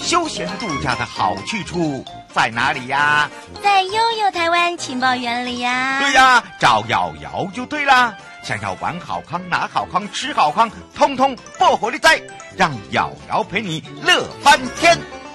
休闲度假的好去处在哪里呀？ 在悠悠台湾情报园里呀。 对呀，找瑶瑶就对啦。想要玩好康、拿好康、吃好康，通通爆火力在，让瑶瑶陪你乐翻天。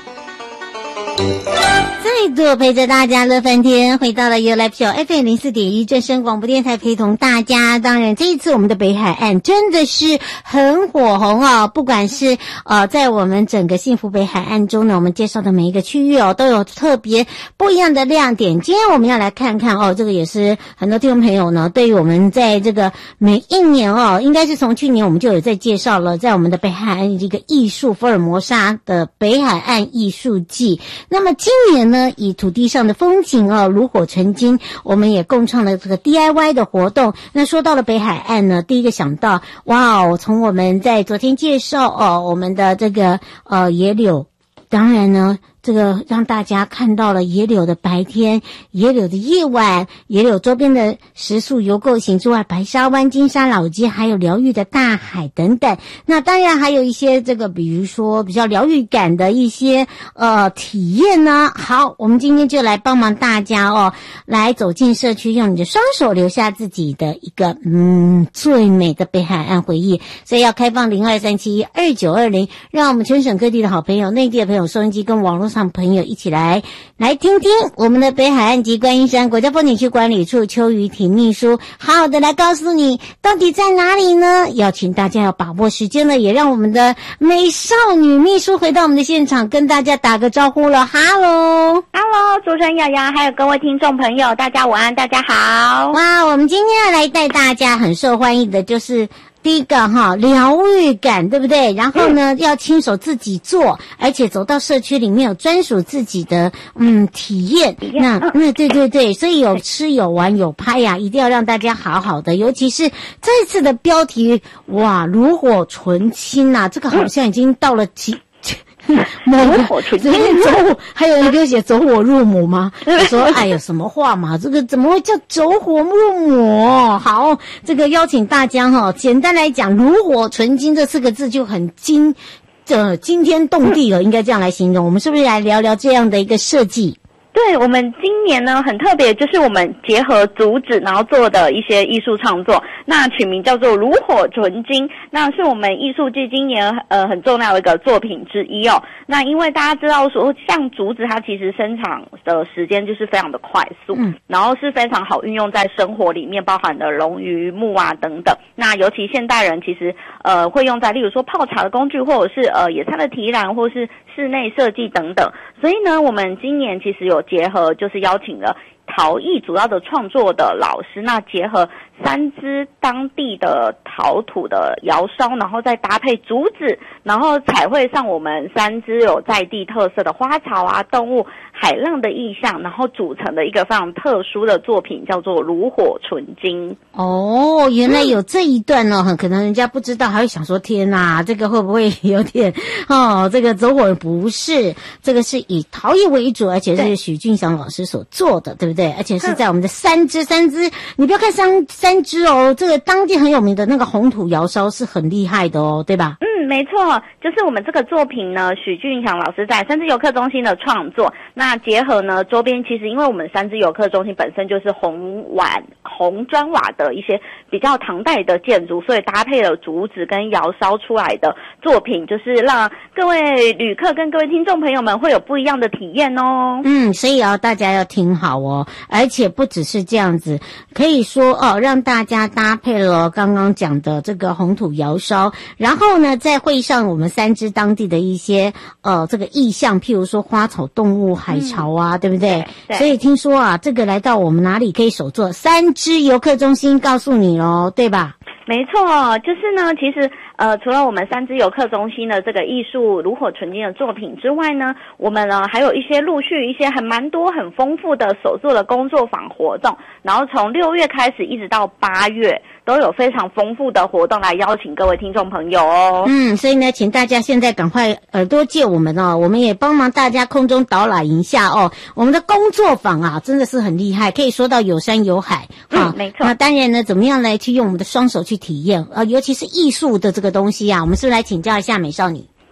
再度陪着大家乐翻天，回到了 YouLife Show FM04.1 正声广播电台，陪同大家。当然这一次我们的北海岸真的是很火红哦，不管是在我们整个幸福北海岸中呢，我们介绍的每一个区域哦，都有特别不一样的亮点。今天我们要来看看哦，这个也是很多听众朋友呢，对于我们在这个每一年哦，应该是从去年我们就有在介绍了，在我们的北海岸这个艺术福尔摩沙的北海岸艺术季。那么今年呢，以土地上的风景哦，炉火纯青，我们也共创了这个 DIY 的活动。那说到了北海岸呢，第一个想到，哇哦，从我们在昨天介绍哦，我们的这个野柳，当然呢，这个让大家看到了野柳的白天、野柳的夜晚、野柳周边的食宿游购行之外，白沙湾、金沙老街，还有疗愈的大海等等。那当然还有一些这个，比如说比较疗愈感的一些体验呢。好，我们今天就来帮忙大家哦，来走进社区，用你的双手留下自己的一个最美的北海岸回忆。所以要开放02372920，让我们全省各地的好朋友、内地的朋友、收音机跟网络上朋友一起来听听我们的北海岸及观音山国家风景区管理处邱瑜婷秘书好好的来告诉你到底在哪里呢？要请大家要把握时间了，也让我们的美少女秘书回到我们的现场跟大家打个招呼了。Hello， 主持人瑶瑶，还有各位听众朋友，大家午安，大家好。 哇，我们今天要来带大家很受欢迎的就是第一个疗愈感，对不对？然后呢，要亲手自己做，而且走到社区里面有专属自己的体验。对，所以有吃有玩有拍呀，一定要让大家好好的。尤其是这次的标题，哇，炉火纯青啊，这个好像已经到了走火纯青， 还有人给我写走火入魔吗？我说哎呀，什么话嘛，这个怎么会叫走火入魔？好，这个邀请大家简单来讲，炉火纯青这4个字就很惊天动地了，应该这样来形容。我们是不是来聊聊这样的一个设计？ 对，我们今年呢很特别，就是我们结合竹子然后做的一些艺术创作，那取名叫做炉火纯青，那是我们艺术季今年很重要的一个作品之一哦。那因为大家知道说，像竹子它其实生长的时间就是非常的快速，然后是非常好运用在生活里面，包含的龙鱼木啊等等。那尤其现代人其实会用在例如说泡茶的工具，或者是野餐的提篮，或是室内设计等等。所以呢，我们今年其实有结合，就是邀请了陶艺主要的创作的老师，那结合三芝当地的陶土的窑烧，然后再搭配竹子，然后彩绘上我们三芝有在地特色的花草啊、动物、海浪的意象，然后组成的一个非常特殊的作品，叫做炉火纯青。 哦，原来有这一段哦，可能人家不知道，还会想说天哪，这个会不会有点这个走火？不是，这个是以陶艺为主，而且是许俊祥老师所做的，对不对？而且是在我们的三芝，你不要看三芝哦，这个当地很有名的那个红土窑烧是很厉害的哦，对吧？ 没错，就是我们这个作品呢，许俊祥老师在三芝游客中心的创作，那结合呢周边，其实因为我们三芝游客中心本身就是红砖瓦的一些比较唐代的建筑，所以搭配了竹子跟窑烧出来的作品，就是让各位旅客跟各位听众朋友们会有不一样的体验哦。 所以大家要听好哦，而且不只是这样子，可以说让大家搭配了刚刚讲的这个红土窑烧，然后呢再会上我们三芝当地的一些这个意象，譬如说花草动物、海潮啊，对不对？所以听说这个来到我们哪里可以手做？三芝游客中心告诉你咯，对吧？ 没错，就是呢，其实除了我们三芝游客中心的这个艺术炉火纯青的作品之外呢，我们呢还有一些陆续一些蛮多很丰富的手作的工作坊活动，然后从6月开始一直到8月都有非常丰富的活动来邀请各位听众朋友哦。 所以呢，请大家现在赶快耳朵借我们哦，我们也帮忙大家空中导览一下哦。我们的工作坊啊，真的是很厉害，可以说到有山有海没错。 那当然呢，怎么样来去用我们的双手去体验尤其是艺术的这个东西啊，我们是不是来请教一下美少女？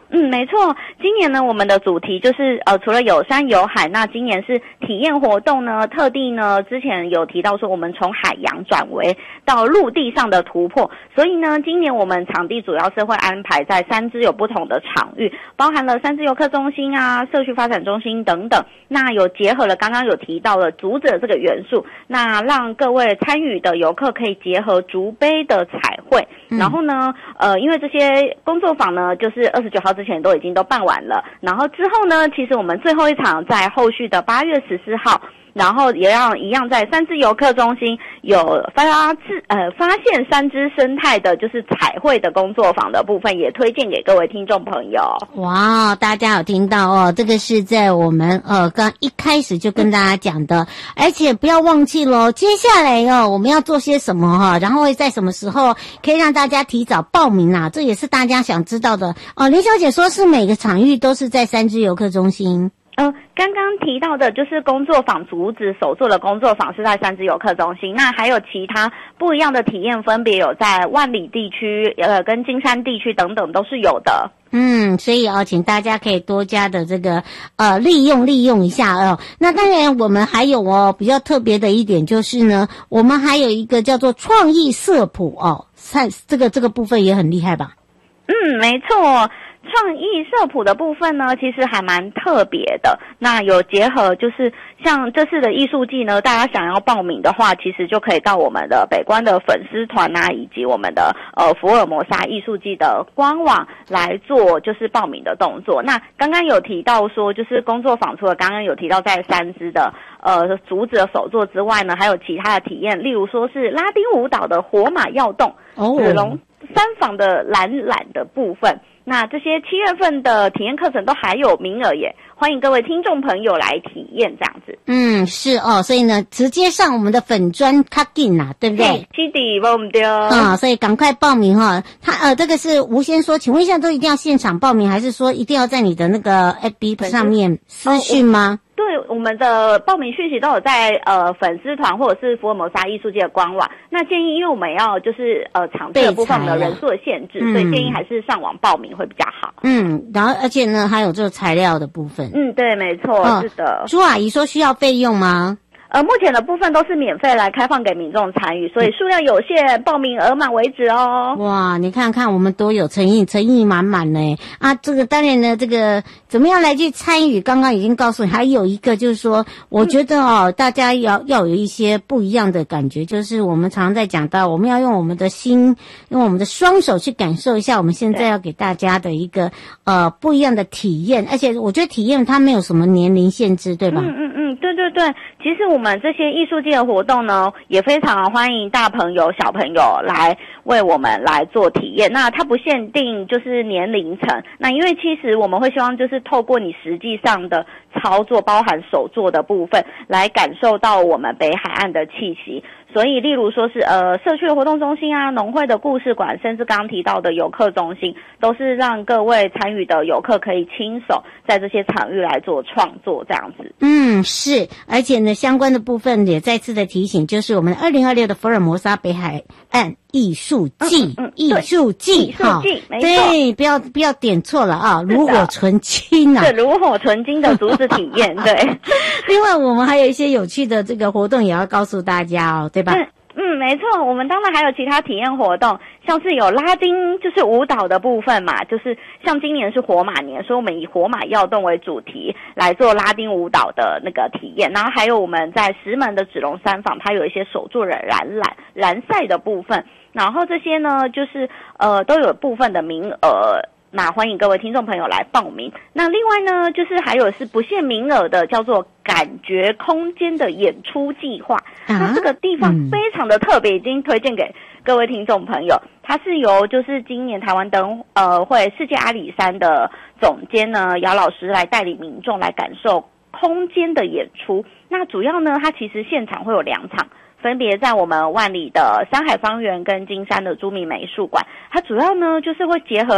没错。今年呢，我们的主题就是除了有山有海，那今年是体验活动呢，特地呢之前有提到说我们从海洋转为到陆地上的突破，所以呢，今年我们场地主要是会安排在3支有不同的场域，包含了3支游客中心啊、社区发展中心等等。那有结合了刚刚有提到的竹子的这个元素，那让各位参与的游客可以结合竹杯的彩绘。然后呢，因为这些工作坊呢，就是29号之前都已经办完了，然后之后呢，其实我们最后一场在后续的8月14号，然后也让一样在3支游客中心有发现3支生态的，就是彩绘的工作坊的部分，也推荐给各位听众朋友。 哇，大家有听到哦？这个是在我们刚一开始就跟大家讲的，而且不要忘记咯，接下来我们要做些什么哈，然后会在什么时候可以让大家提早报名啊？这也是大家想知道的哦。林小姐说是每个场域都是在3支游客中心。 刚刚提到的就是工作坊竹子手作的工作坊是在3支游客中心，那还有其他不一样的体验，分别有在万里地区、跟金山地区等等都是有的。 所以请大家可以多加的这个利用一下哦。那当然我们还有比较特别的一点就是呢，我们还有一个叫做创意色谱这个部分也很厉害吧？ 没错。创意色谱的部分呢，其实还蛮特别的。那有结合，就是像这次的艺术季呢，大家想要报名的话，其实就可以到我们的北关的粉丝团啊，以及我们的福尔摩沙艺术季的官网来做就是报名的动作。那刚刚有提到说，就是工作坊除了刚刚有提到在3支的竹子的手作之外呢，还有其他的体验，例如说是拉丁舞蹈的火马跃动、子龙三坊的懒的部分。那这些7月份的体验课程都还有名额耶，欢迎各位听众朋友来体验这样子。 是所以呢，直接上我们的粉专卡进啦，对不对？ 是的，忘不掉。 所以赶快报名哈。这个是吴先说，请问一下，都一定要现场报名，还是说一定要在你的那个 FB 上面私讯吗？ 对，我们的报名讯息都有在粉丝团或者是福尔摩沙艺术界的官网。那建议，因为我们要就是场次的部分我们的人数的限制，所以建议还是上网报名会比较好。 然后而且呢，还有这个材料的部分。 对，没错，是的。 朱阿姨说需要费用吗？ 目前的部分都是免费来开放给民众参与，所以数量有限，报名额满为止哦。 哇，你看看我们多有诚意满满呢这个当然呢，这个怎么样来去参与？刚刚已经告诉你，还有一个就是说，我觉得大家要有一些不一样的感觉，就是我们常常在讲到，我们要用我们的心，用我们的双手去感受一下我们现在要给大家的一个不一样的体验，而且我觉得体验它没有什么年龄限制，对吧？ 对，其实我们这些艺术界的活动呢，也非常欢迎大朋友小朋友来为我们来做体验。那它不限定就是年龄层，那因为其实我们会希望就是透过你实际上的操作，包含手作的部分，来感受到我们北海岸的气息。所以例如说是社区的活动中心啊、农会的故事馆，甚至刚刚提到的游客中心，都是让各位参与的游客可以亲手在这些场域来做创作这样子。 是，而且呢，相关的部分也再次的提醒，就是我们2026的福尔摩沙北海岸艺术季，艺术季， 没错， 对，不要点错了炉火纯青对，炉火纯青的竹子体验，对。 另外，我们还有一些有趣的这个活动也要告诉大家对吧？ 没错，我们当然还有其他体验活动，像是有拉丁就是舞蹈的部分嘛，就是像今年是火马年，所以我们以火马跃动为主题来做拉丁舞蹈的那个体验，然后还有我们在石门的子龙三坊，它有一些手作的蓝赛的部分，然后这些呢就是都有部分的名额。那欢迎各位听众朋友来报名。那另外呢，就是还有是不限名额的，叫做感觉空间的演出计划。那这个地方非常的特别，已经推荐给各位听众朋友。它是由就是今年台湾灯会世界阿里山的总监呢姚老师来带领民众来感受空间的演出。那主要呢，它其实现场会有2场。分别在我们万里的山海方圆跟金山的朱銘美术馆，它主要呢就是会结合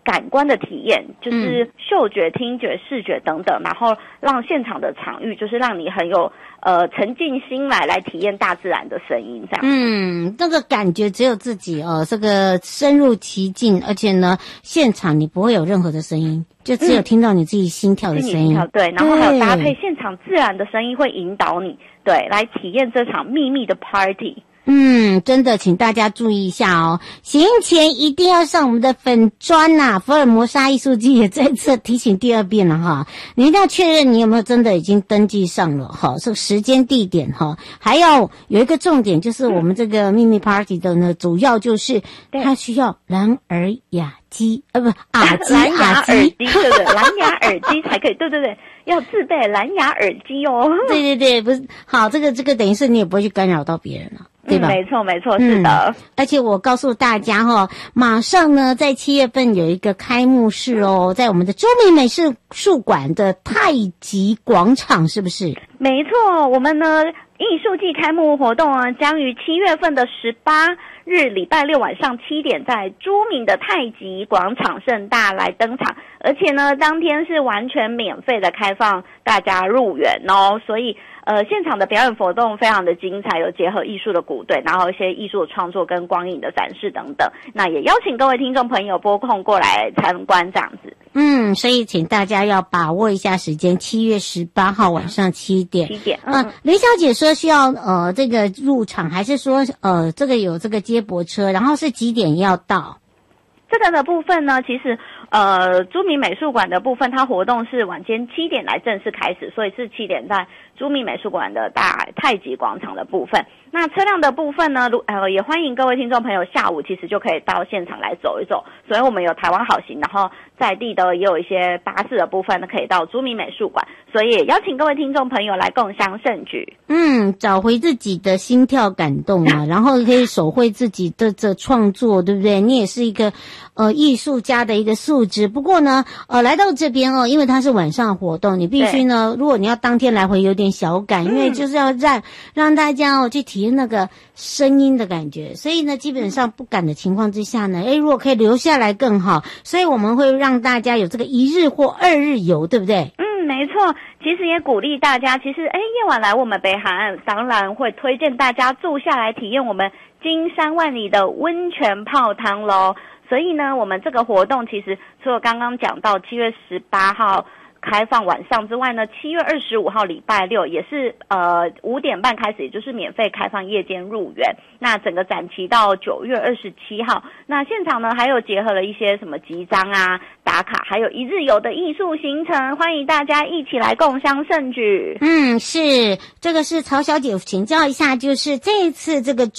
感官的体验，就是嗅觉、听觉、视觉等等，然后让现场的场域就是让你很有沉浸心来体验大自然的声音，这样。 那个感觉只有自己这个深入其境，而且呢，现场你不会有任何的声音，就只有听到你自己心跳的声音。 对，然后还有搭配现场自然的声音，会引导你对来体验这场秘密的 party。 真的，请大家注意一下哦。行前一定要上我们的粉专呐，福尔摩沙艺术季也再次提醒第二遍了哈。你一定要确认你有没有真的已经登记上了哈，这个时间地点哈，还要有一个重点就是我们这个秘密 party 的呢，主要就是它需要蓝牙耳机，不耳机， 蓝牙耳机，对对，蓝牙耳机才可以，对对对。要自备蓝牙耳机哦。 对对对，不是好，这个等于是你也不会去干扰到别人了，对吧？ 没错没错，是的。 而且我告诉大家马上呢在7月份有一个开幕式哦，在我们的朱明美术馆的太极广场，是不是？ 没错，我们呢艺术季开幕活动呢将于7月份的18日礼拜六晚上7点在朱明的太极广场盛大来登场，而且呢当天是完全免费的开放大家入园哦，所以现场的表演活动非常的精彩，有结合艺术的鼓队，然后一些艺术的创作跟光影的展示等等，那也邀请各位听众朋友拨空过来参观这样子。 所以请大家要把握一下时间，7月18号晚上7点。雷小姐说需要这个入场，还是说这个有这个接驳车，然后是几点要到？ 这个的部分呢，其实朱明美术馆的部分，它活动是晚间7点来正式开始，所以是7点在朱明美术馆的大太极广场的部分。那车辆的部分呢，也欢迎各位听众朋友下午其实就可以到现场来走一走，所以我们有台湾好行，然后在地的也有一些巴士的部分呢可以到朱明美术馆，所以也邀请各位听众朋友来共襄盛举。 找回自己的心跳感动啊，然后可以手绘自己的这创作，对不对？你也是一个艺术家的一个素质。不过呢来到这边因为它是晚上活动，你必须呢，如果你要当天来回有点小赶，因为就是要让大家去体验那个声音的感觉，所以呢基本上不赶的情况之下呢，如果可以留下来更好，所以我们会让大家有这个1日或2日游，对不对？ 没错，其实也鼓励大家，其实夜晚来我们北海岸，当然会推荐大家住下来体验我们金山万里的温泉泡汤咯。所以呢，我们这个活动其实除了刚刚讲到7月18号开放晚上之外呢，7月25号礼拜六也是5点半开始，也就是免费开放夜间入园。那整个展期到9月27号，那现场呢还有结合了一些什么集章啊、打卡，还有1日游的艺术行程，欢迎大家一起来共襄盛举。 是这个是曹小姐请教一下，就是这一次这个